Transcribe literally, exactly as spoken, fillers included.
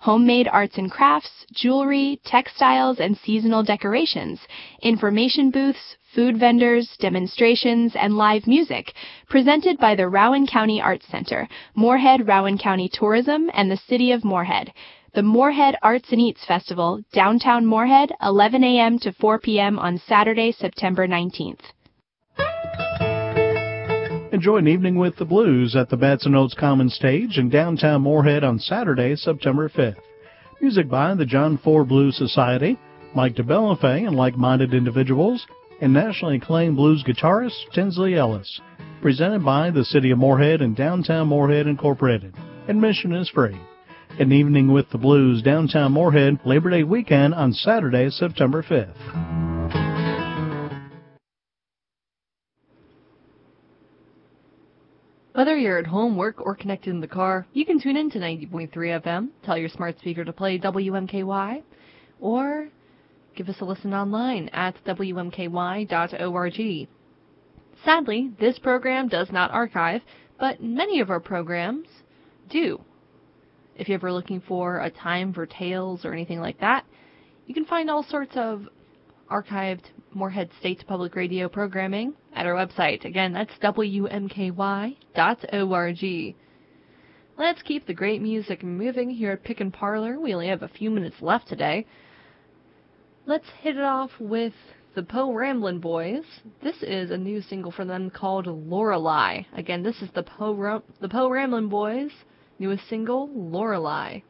homemade arts and crafts, jewelry, textiles, and seasonal decorations, information booths, food vendors, demonstrations, and live music, presented by the Rowan County Arts Center, Moorhead Rowan County Tourism, and the City of Moorhead. The Moorhead Arts and Eats Festival, downtown Moorhead, eleven a.m. to four p.m. on Saturday, September nineteenth. Enjoy an evening with the blues at the Batson Oaks Common Stage in downtown Moorhead on Saturday, September fifth. Music by the John Ford Blues Society, Mike DeBellafay and like-minded individuals, and nationally acclaimed blues guitarist Tinsley Ellis. Presented by the City of Moorhead and Downtown Moorhead Incorporated. Admission is free. An evening with the blues, downtown Moorhead, Labor Day weekend on Saturday, September fifth. Whether you're at home, work, or connected in the car, you can tune in to ninety point three F M, tell your smart speaker to play W M K Y, or give us a listen online at W M K Y dot org. Sadly, this program does not archive, but many of our programs do. If you're ever looking for a time for tales or anything like that, you can find all sorts of archived Moorhead State Public Radio programming at our website. Again, that's W M K Y dot org. Let's keep the great music moving here at Pick and Parlor. We only have a few minutes left today. Let's hit it off with the Poe Ramblin' Boys. This is a new single from them called Lorelei. Again, this is the Poe Ram- the Poe Ramblin' Boys' newest single, Lorelei.